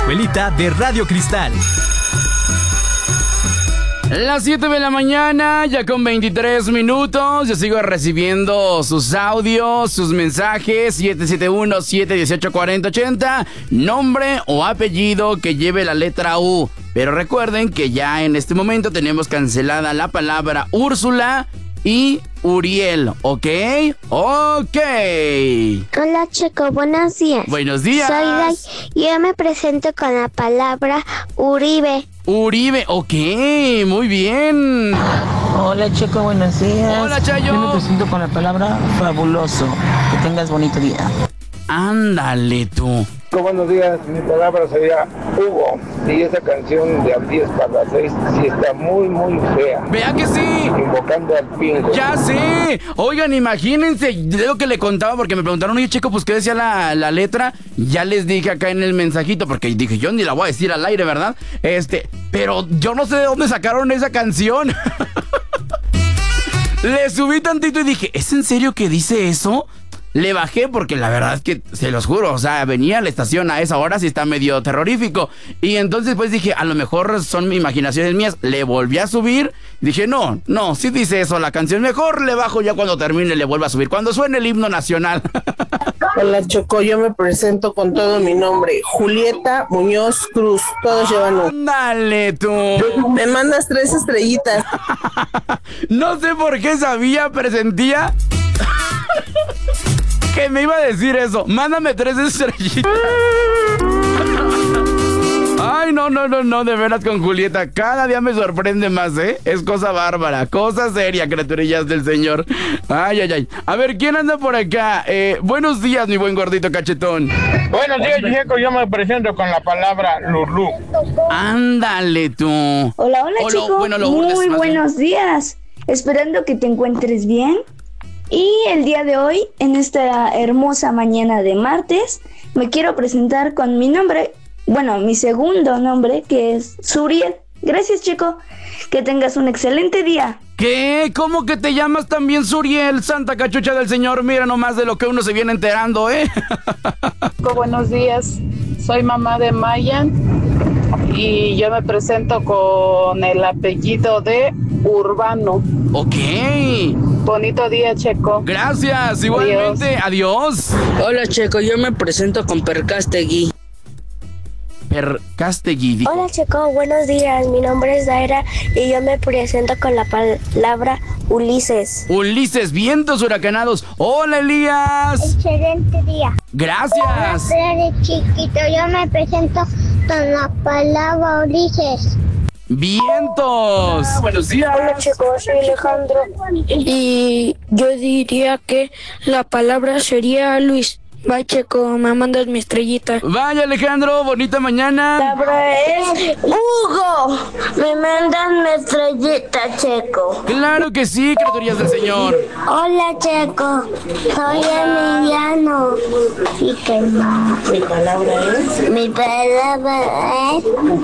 escuelita de Radio Cristal. Las 7 de la mañana, ya con 23 minutos. Yo sigo recibiendo sus audios, sus mensajes. 771-718-4080. Nombre o apellido que lleve la letra U. Pero recuerden que ya en este momento tenemos cancelada la palabra Úrsula y Uriel, ¿ok? Ok. Hola, Checo, buenos días. Buenos días. Soy Day y yo me presento con la palabra Uribe. Uribe, ok, muy bien. Hola, Checo, buenos días. Hola, Chayo. Yo me presento con la palabra fabuloso. Que tengas bonito día. Ándale tú. Buenos días, mi palabra sería Hugo. Y esa canción de Al 10 para las 6 sí está muy, muy fea. Vea que sí. Invocando al pingo. Ya sé. Oigan, imagínense lo que le contaba porque me preguntaron, oye, Checo, pues ¿qué decía la letra? Ya les dije acá en el mensajito porque dije, yo ni la voy a decir al aire, ¿verdad? Pero yo no sé de dónde sacaron esa canción. Le subí tantito y dije, ¿es en serio que dice eso? Le bajé porque la verdad es que, se los juro, o sea, venía a la estación a esa hora, sí está medio terrorífico. Y entonces pues dije, a lo mejor son imaginaciones mías. Le volví a subir, dije, no, sí dice eso la canción. Mejor le bajo ya cuando termine, le vuelvo a subir, cuando suene el himno nacional. Hola, Choco, yo me presento con todo mi nombre, Julieta Muñoz Cruz, todos llevan un. Dale tú. Me mandas 3 estrellitas. No sé por qué sabía, presentía que me iba a decir eso. Mándame 3 estrellitas. Ay, no, de veras con Julieta. Cada día me sorprende más, ¿eh? Es cosa bárbara, cosa seria, criaturillas del Señor. Ay. A ver, ¿quién anda por acá? Buenos días, mi buen gordito cachetón. Buenos días, Checo. Yo me presento con la palabra Lulú. Ándale tú. Hola, chico. Bueno, muy buenos días. Esperando que te encuentres bien. Y el día de hoy, en esta hermosa mañana de martes, me quiero presentar con mi nombre, bueno, mi segundo nombre, que es Suriel. Gracias, chico. Que tengas un excelente día. ¿Qué? ¿Cómo que te llamas también Suriel? Santa cachucha del Señor, mira nomás de lo que uno se viene enterando, ¿eh? Buenos días, soy mamá de Mayan y yo me presento con el apellido de Urbano. Ok. Bonito día, Checo. Gracias, igualmente. Adiós. Hola, Checo, yo me presento con Percastegui. Percastegui. Hola, Checo, buenos días. Mi nombre es Daira y yo me presento con la palabra Ulises. Ulises, vientos huracanados. Hola, Elías. Excelente día. Gracias. Hola, chiquito. Yo me presento con la palabra Ulises. Vientos. Buenos días. Hola, chicos, soy Alejandro y yo diría que la palabra sería Luis. Va, Checo, me mandas mi estrellita. Vaya, Alejandro, bonita mañana. La palabra es Hugo. Me mandas mi estrellita, Checo. Claro que sí, criaturías del Señor. Hola, Checo. Soy Emiliano. ¿Y qué más? Mi palabra es Mi palabra es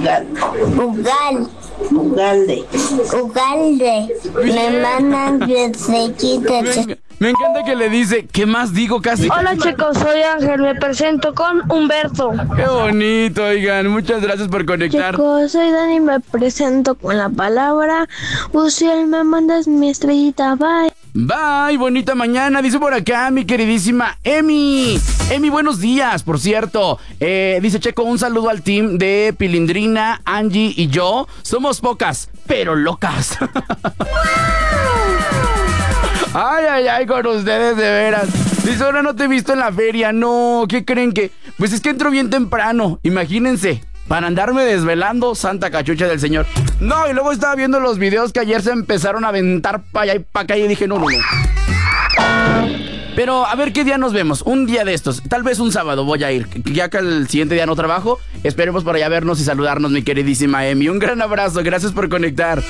Ugalde. Ugalde. Me mandan mi estrellita, Checo. Me encanta que le dice, ¿qué más digo casi? Hola, chicos, soy Ángel. Me presento con Humberto. Qué bonito, oigan. Muchas gracias por conectar. Chicos, soy Dani. Me presento con la palabra Uciel. Me mandas mi estrellita. Bye. Bye, bonita mañana. Dice por acá mi queridísima Emi. Emi, buenos días, por cierto. Dice Checo, un saludo al team de Pilindrina, Angie y yo. Somos pocas, pero locas. Ay, con ustedes de veras. Dice, ahora no te he visto en la feria. No, ¿qué creen que? Pues es que entro bien temprano, imagínense. Para andarme desvelando, Santa cachucha del Señor. No, y luego estaba viendo los videos que ayer se empezaron a aventar para allá y para acá y dije, no. Pero a ver qué día nos vemos, un día de estos. Tal vez un sábado voy a ir, ya que el siguiente día no trabajo. Esperemos por allá vernos y saludarnos, mi queridísima Emi. Un gran abrazo, gracias por conectar.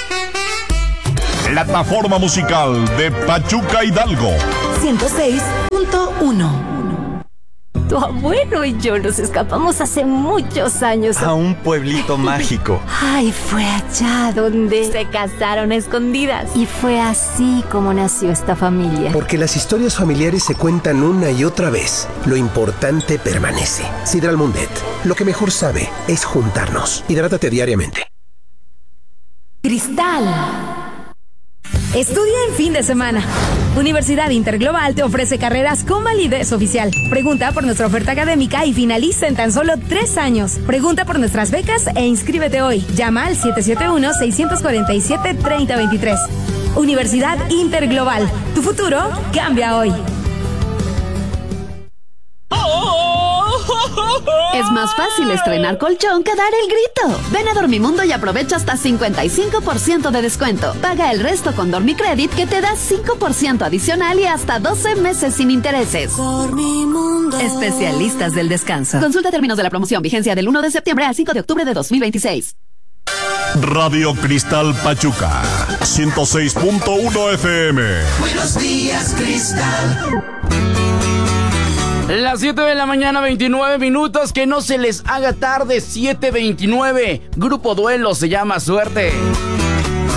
Plataforma musical de Pachuca Hidalgo 106.1. Tu abuelo y yo nos escapamos hace muchos años A un pueblito mágico. Ay, fue allá donde se casaron a escondidas. Y fue así como nació esta familia. Porque las historias familiares se cuentan una y otra vez. Lo importante permanece. Sidral Mundet. Lo que mejor sabe es juntarnos. Hidrátate diariamente. Cristal. Estudia en fin de semana. Universidad Interglobal te ofrece carreras con validez oficial. Pregunta por nuestra oferta académica y finaliza en tan solo 3 años. Pregunta por nuestras becas e inscríbete hoy. Llama al 771-647-3023. Universidad Interglobal. Tu futuro cambia hoy. Es más fácil estrenar colchón que dar el grito. Ven a Dormimundo y aprovecha hasta 55% de descuento. Paga el resto con Dormicredit, que te da 5% adicional y hasta 12 meses sin intereses. Dormimundo. Especialistas del descanso. Consulta términos de la promoción. Vigencia del 1 de septiembre al 5 de octubre de 2026. Radio Cristal Pachuca, 106.1 FM. Buenos días, Cristal. Las 7 de la mañana, 29 minutos. Que no se les haga tarde, 7:29. Grupo Duelo se llama Suerte.